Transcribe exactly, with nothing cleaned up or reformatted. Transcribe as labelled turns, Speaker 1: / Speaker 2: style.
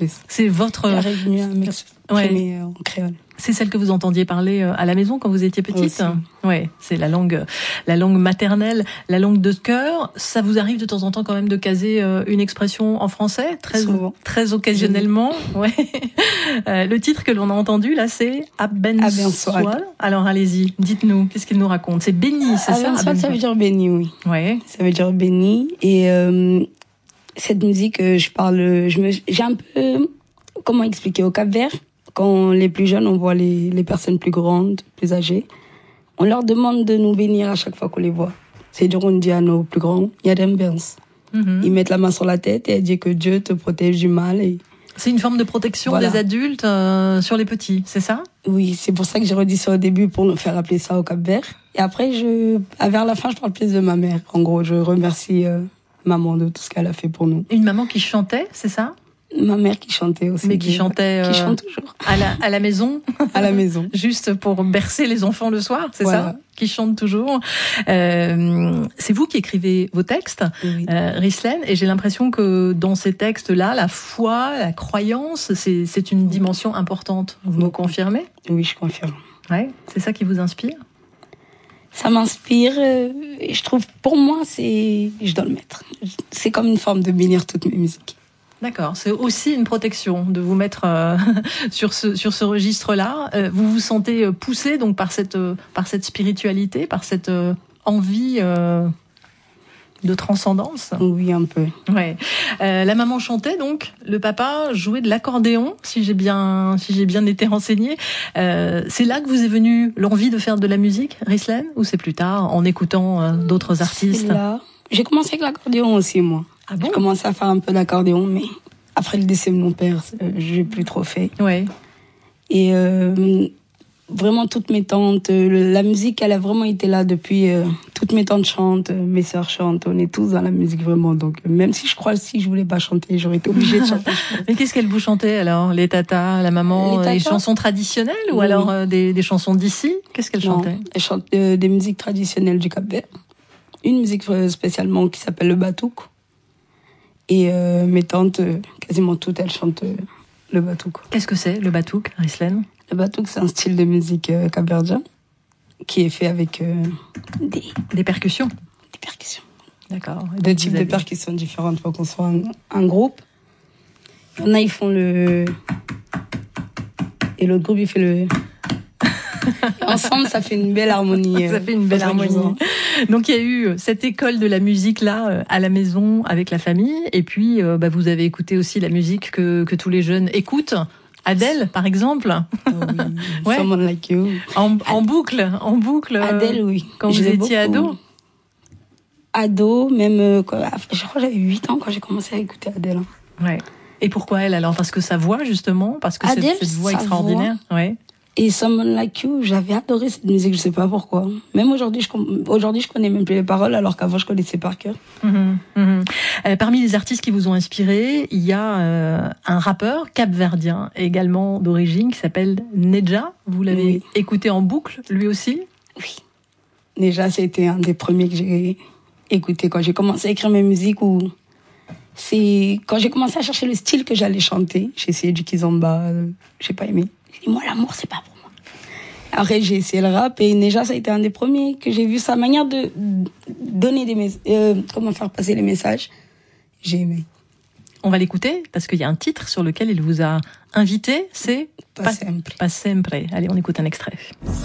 Speaker 1: plus.
Speaker 2: C'est votre...
Speaker 1: J'arrive mieux à m'exprimer ouais. en créole.
Speaker 2: C'est celle que vous entendiez parler à la maison quand vous étiez petite?
Speaker 1: Oui,
Speaker 2: c'est la langue, la langue maternelle, la langue de cœur. Ça vous arrive de temps en temps quand même de caser une expression en français, très,
Speaker 1: Souvent.
Speaker 2: très occasionnellement. Ouais. Euh, le titre que l'on a entendu là, c'est Abensoal. Alors allez-y, dites-nous, qu'est-ce qu'il nous raconte? C'est béni, c'est ça?
Speaker 1: Abensoal, ça veut dire béni, oui.
Speaker 2: Ouais.
Speaker 1: Ça veut dire béni. Et euh, cette musique, je parle, je me, j'ai un peu, comment expliquer, au Cap-Vert. Quand les plus jeunes, on voit les, les personnes plus grandes, plus âgées, on leur demande de nous bénir à chaque fois qu'on les voit. C'est-à-dire, on dit à nos plus grands, Yadem Bens. Mm-hmm. Ils mettent la main sur la tête et ils disent que Dieu te protège du mal. Et...
Speaker 2: C'est une forme de protection voilà. des adultes euh, sur les petits, c'est ça?
Speaker 1: Oui, c'est pour ça que j'ai redit ça au début, pour nous faire appeler ça au Cap-Vert. Et après, je, vers la fin, je parle plus de ma mère. En gros, je remercie euh, maman de tout ce qu'elle a fait pour nous.
Speaker 2: Une maman qui chantait, c'est ça?
Speaker 1: Ma mère qui chantait aussi.
Speaker 2: Mais qui chantait...
Speaker 1: Euh, qui chante toujours.
Speaker 2: À la, à la maison.
Speaker 1: À la maison.
Speaker 2: Juste pour bercer les enfants le soir, c'est voilà. ça? Qui chante toujours. Euh, c'est vous qui écrivez vos textes,
Speaker 1: oui.
Speaker 2: euh, Rislaine, et j'ai l'impression que dans ces textes-là, la foi, la croyance, c'est, c'est une dimension importante. Vous me confirmez?
Speaker 1: Oui, je confirme.
Speaker 2: Ouais, c'est ça qui vous inspire?
Speaker 1: Ça m'inspire. Euh, je trouve, pour moi, c'est... Je dois le mettre. C'est comme une forme de bénir toutes mes musiques.
Speaker 2: D'accord, c'est aussi une protection de vous mettre euh, sur ce sur ce registre-là. Euh, vous vous sentez poussé donc par cette euh, par cette spiritualité, par cette euh, envie euh, de transcendance.
Speaker 1: Oui, un peu.
Speaker 2: Ouais. Euh, la maman chantait donc, le papa jouait de l'accordéon, si j'ai bien si j'ai bien été renseignée. Euh, c'est là que vous est venue l'envie de faire de la musique, Rislaine, ou c'est plus tard en écoutant euh, d'autres artistes?
Speaker 1: C'est là. J'ai commencé avec l'accordéon aussi, moi.
Speaker 2: Ah bon?
Speaker 1: J'ai commencé à faire un peu d'accordéon, mais après le décès de mon père, euh, j'ai plus trop fait.
Speaker 2: Ouais.
Speaker 1: Et euh, vraiment, toutes mes tantes, euh, la musique, elle a vraiment été là depuis... Euh, toutes mes tantes chantent, euh, mes sœurs chantent, on est tous dans la musique, vraiment. Donc, euh, même si je crois, si je voulais pas chanter, j'aurais été obligée de chanter.
Speaker 2: Mais qu'est-ce qu'elle vous chantait, alors? Les tatas, la maman, les, tatas. Les chansons traditionnelles ou oui. alors euh, des, des chansons d'ici? Qu'est-ce qu'elle chantait?
Speaker 1: Elle chante euh, des musiques traditionnelles du Cap-Vert. Une musique spécialement qui s'appelle le batouk. Et euh, mes tantes, euh, quasiment toutes, elles chantent euh, le batouk.
Speaker 2: Qu'est-ce que c'est, le batouk, Rislaine?
Speaker 1: Le batouk, c'est un style de musique euh, capverdien qui est fait avec euh, des...
Speaker 2: Des percussions?
Speaker 1: Des percussions.
Speaker 2: D'accord.
Speaker 1: Deux types avez... de percussions différentes pour qu'on soit un, un groupe. Il y en a, ils font le... Et l'autre groupe, il fait le... Ensemble, ça fait une belle harmonie.
Speaker 2: Ça fait une belle harmonie. Donc, il y a eu cette école de la musique là à la maison avec la famille, et puis euh, bah, vous avez écouté aussi la musique que que tous les jeunes écoutent. Adèle, par exemple.
Speaker 1: Oh oui. Ouais. Someone Like You.
Speaker 2: En, en boucle, en boucle.
Speaker 1: Adèle, oui.
Speaker 2: Quand vous étiez ado.
Speaker 1: Ado, même. Euh, quoi, je crois que j'avais huit ans quand j'ai commencé à écouter Adèle.
Speaker 2: Ouais. Et pourquoi elle alors? Parce que sa voix justement, parce que
Speaker 1: Adèle,
Speaker 2: cette, cette voix extraordinaire.
Speaker 1: Voix.
Speaker 2: Ouais.
Speaker 1: Et Someone Like You, j'avais adoré cette musique, je sais pas pourquoi. Même aujourd'hui, je, aujourd'hui, je connais même plus les paroles, alors qu'avant, je connaissais par cœur.
Speaker 2: Mmh, mmh. Euh, parmi les artistes qui vous ont inspiré, il y a euh, un rappeur capverdien, également d'origine, qui s'appelle Nedja. Vous l'avez oui. écouté en boucle, lui aussi?
Speaker 1: Oui. Nedja, c'était un des premiers que j'ai écouté quand j'ai commencé à écrire mes musiques. Ou c'est quand j'ai commencé à chercher le style que j'allais chanter. J'ai essayé du kizomba, euh, j'ai pas aimé. Et moi, l'amour, c'est pas pour moi. Après, j'ai essayé le rap et Nedja, ça a été un des premiers que j'ai vu sa manière de donner des messages, euh, comment faire passer les messages. J'ai aimé.
Speaker 2: On va l'écouter parce qu'il y a un titre sur lequel il vous a invité, c'est
Speaker 1: Pas sempre.
Speaker 2: Pas sempre. Allez, on écoute un extrait.